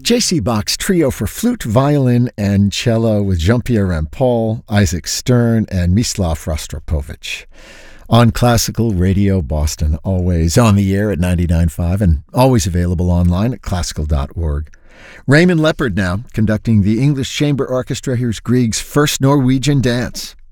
J.C. Bach's Trio for Flute, Violin, and Cello with Jean-Pierre Rampal, Isaac Stern, and Mislav Rostropovich. On Classical Radio Boston, always on the air at 99.5 and always available online at classical.org. Raymond Leopard now, conducting the English Chamber Orchestra. Here's Grieg's First Norwegian Dance.